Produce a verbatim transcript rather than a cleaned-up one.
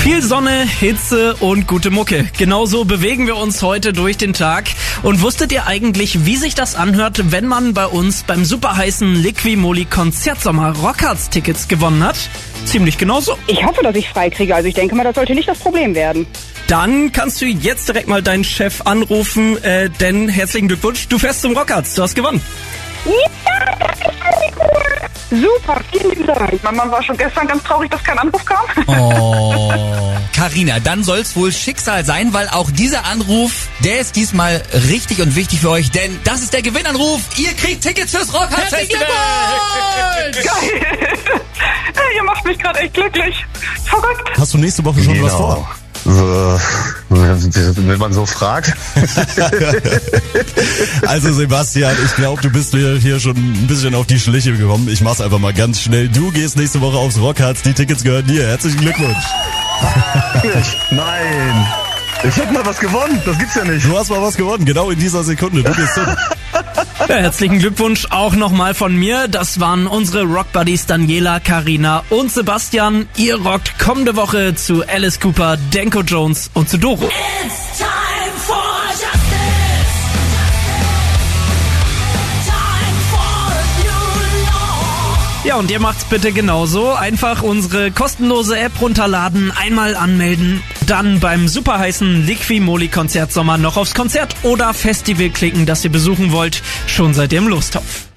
Viel Sonne, Hitze und gute Mucke. Genauso bewegen wir uns heute durch den Tag. Und wusstet ihr eigentlich, wie sich das anhört, wenn man bei uns beim superheißen Liqui-Moly Konzertsommer Rockharz-Tickets gewonnen hat? Ziemlich genauso. Ich hoffe, dass ich frei kriege. Also ich denke mal, das sollte nicht das Problem werden. Dann kannst du jetzt direkt mal deinen Chef anrufen, äh, denn herzlichen Glückwunsch, du fährst zum Rockharz, du hast gewonnen. Ja, das ist cool. Super, vielen lieben Dank. Mein Mann war schon gestern ganz traurig, dass kein Anruf kam. Oh, Carina, dann soll's wohl Schicksal sein, weil auch dieser Anruf, der ist diesmal richtig und wichtig für euch, denn das ist der Gewinnanruf. Ihr kriegt Tickets fürs Rockharz Festival! Geil! Ihr macht mich gerade echt glücklich. Verrückt. Hast du nächste Woche schon Genau. was vor? So, wenn man so fragt. Also Sebastian, ich glaube, du bist mir hier schon ein bisschen auf die Schliche gekommen. Ich mach's einfach mal ganz schnell. Du gehst nächste Woche aufs Rockharz. Die Tickets gehören dir. Herzlichen Glückwunsch. Nein. Ich hab mal was gewonnen. Das gibt's ja nicht. Du hast mal was gewonnen. Genau in dieser Sekunde. Du gehst hin. Ja, herzlichen Glückwunsch auch nochmal von mir. Das waren unsere Rockbuddies Daniela, Carina und Sebastian. Ihr rockt kommende Woche zu Alice Cooper, Danko Jones und zu Doro. It's time for justice. Time for a new law. Ja, und ihr macht's bitte genauso. Einfach unsere kostenlose App runterladen, einmal anmelden, dann beim superheißen Liqui-Moly Konzertsommer noch aufs Konzert oder Festival klicken, das ihr besuchen wollt. Schon seid ihr im Lostopf.